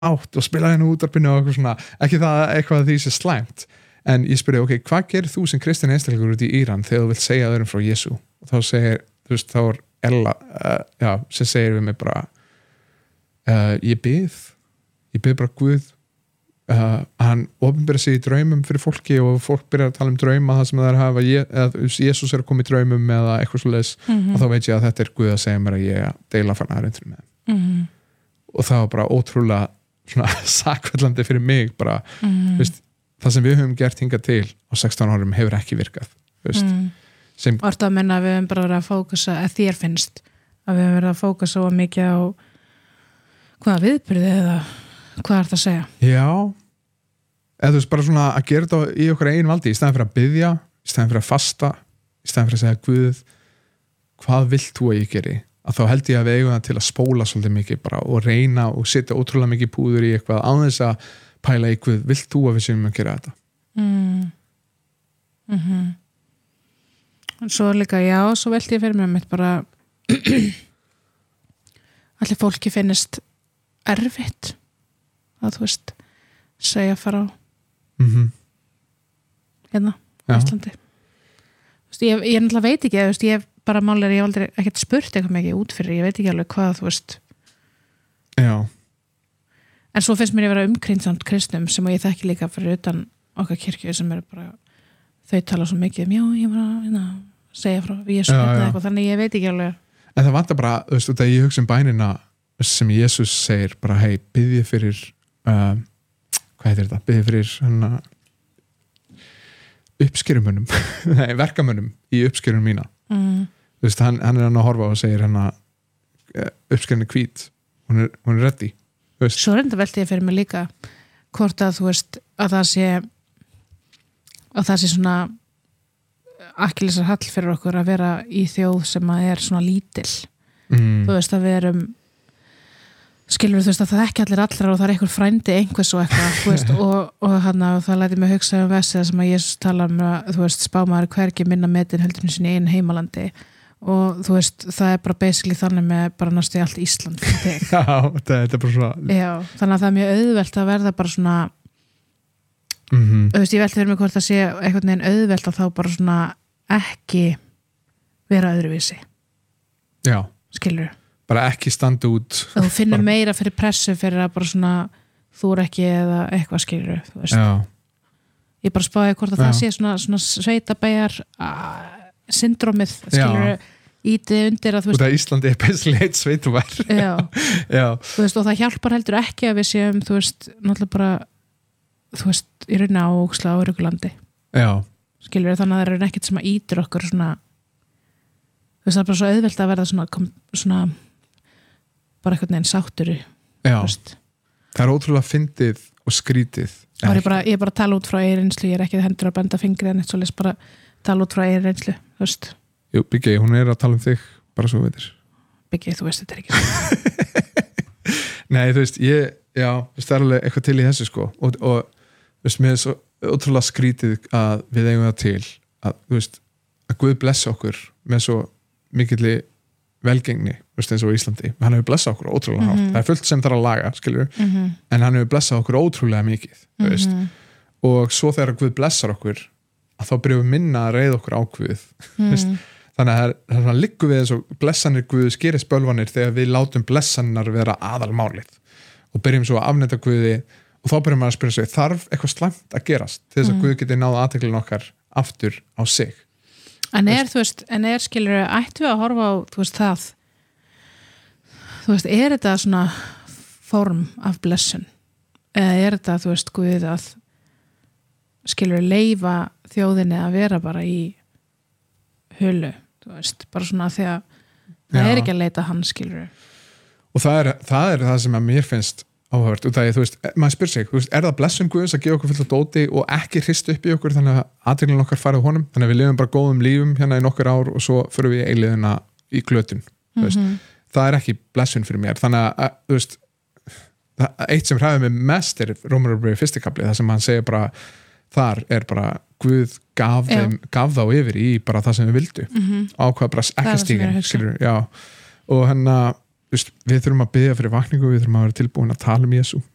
átt og spila hérna útvarpinu og eitthvað svona, ekki það eitthvað því sé slæmt, en ég spurði, ok, hvað gerir þú sem kristinn einstaklingur út í Íran þegar þú vilt segja öðrum frá Jesú? Og þá segir, þú veist, þá Ella, sem segir við mig bara ég bið bara Guð hann opinbera sig í draumum fyrir fólki og fólk byrjar að tala um drauma það sem það hafa, eða Jesús að koma í draumum eða eitthvað svoleiðis og þá veit ég að þetta Guð að segja mér að ég deila fagnaðarindinu með og það var bara ótrúlega svona sakvellandi fyrir mig bara, veist, það sem við höfum gert hingað til á 16 árum hefur ekki virkað, veist Orta að menna að við höfum bara verið að fókusa að þér finnst að við höfum verið að fókusa svo mikið á hvaða viðbyrði eða hvað er það að segja? Já, eða þú veist bara svona að gera þetta í okkar eigin valdi í staðan fyrir að biðja, í staðan fyrir að fasta í staðan fyrir að segja Guð hvað vilt þú að ég geri? Að þá held ég að við eigum það til að spóla svolítið mikið bara og reyna og setja ótrúlega mikið púður í eitthvað án þess að pæla í Guð, vilt þú að við séum að gera þetta? Svo líka, já, svo velti ég fyrir mér mitt bara allir fólki finnist erfitt að þú veist segja frá hérna á Íslandi ég náttúrulega veit ekki veist, ég bara málir, ég hef aldrei ekkert spurt eitthvað mikið út fyrir, ég veit ekki alveg hvað þú veist já en svo finnst mér ég vera umkringsamt kristnum sem ég þekki líka fyrir utan okkar kirkju sem eru bara, þau tala svo mikið já, ég var að segja frá Jesús eitthvað, þannig ég veit ekki alveg en það vantar bara, þú veist, út að ég hugsa bænina sem Jesús segir bara, hei, biðja fyrir hvað heitir þetta, biðja fyrir uppskerumönnum nei, verkamönnum í uppskerunum mína þú veist, hann er hann að horfa og segir uppskerun er hvít hún er ready svo reynda velti ég fyrir mig líka hvort að þú veist, að það sé svona akkilesar hall fyrir okkur að vera í þjóð sem að er svona lítil þú veist að við erum skilur þú veist að það ekki allir allra og það er einhver frændi einhvers og eitthvað þú veist, og hann að það læti mig hugsa vessið sem að Jesús tala þú veist spámaður hvergi minna metin heldur hún sinni einu heimalandi og þú veist það er bara basically þannig með bara næstu í allt Ísland já, þetta er bara svona já, þannig að það er mjög auðvelt að verða bara svona þú veist, ég velti fyrir mig hvort það sé einhvern veginn auðvelt að þá bara svona ekki vera öðruvísi já, skilur bara ekki standa út þú finnur bara meira fyrir pressu fyrir að bara svona þú er ekki eða eitthvað skilur þú veist já. Ég bara spáði hvort að það sé svona sveitabæjar syndrómið skilur ítið undir að þú veist og það Íslandi er beslega eitt sveitabæjar já, þú veist og það hjálpar heldur ekki að við séum þú veist náttúrulega bara þú veist í rauninni á óksla á Örugulandi já skilur þannig að það er ekkert sem að ítur okkur svona þú veist það er bara svo auðvelt að verða svona bara eitthvað neginn sáttur já, það er ótrúlega fyndið og skrítið ég er bara að tala út frá eigin reynslu ég er ekki hendur að benda fingri en eitt svo les bara tala út frá eigin reynslu þú veist jú, Biggi, hún er að tala um þig bara svo veitir Biggi, þú veist þetta er ekki nei, þú veist, já, það er alveg eitthvað til í þessu sko og þú veist, mér er svo ótrúlega skrítið að við eigum það til að, þú veist, að Guð blessa okkur með svo mikilli velgengni, þú veist, eins og í Íslandi hann hefur blessað okkur ótrúlega hátt það er fullt sem þarf að laga, skilur en hann hefur blessað okkur ótrúlega mikið þú veist, og svo þegar Guð blessar okkur að þá byrjum við minna að reiða okkur á Guð þannig að það er liggur við eins og blessanir Guðs gerist bölvanir þegar við látum blessanar vera aðalmálið og byrjum svo að afneita Guði og þá byrjum maður að spyrja sig, þarf eitthvað slæmt að gerast til þess að Guð geti náða athyglinni okkar aftur á sig En þú veist, skilur ættu við að horfa á, þú veist, það þú veist, er þetta svona form af blessun eða er þetta, þú veist, Guð að skilur leyfa þjóðinni að vera bara í hulu, þú veist, bara svona því að það er ekki að leita hann, skilur og það er það sem að mér finnst áhugavert, út af því, þú veist, maður spyr sig, þú veist, er það blessun Guðs að gefa okkur fullt af dóti og ekki hrista upp í okkur þannig að athyglinni okkar farið honum, þannig að við lifum bara góðum lífum hérna í nokkur ár og svo förum við eilíðina í glötun, þú veist, það er ekki blessun fyrir mér, þannig að, þú veist, eitt sem hræði mig mest er Rómarbréfið 1. kafli, það sem hann segir bara, þar er bara Guð gaf þá yfir í bara það sem við vildu, ákvað bara ekki stígin, skilur, já, og við þurfum að biðja fyrir vakningu, við þurfum að vera tilbúin að tala um Jesú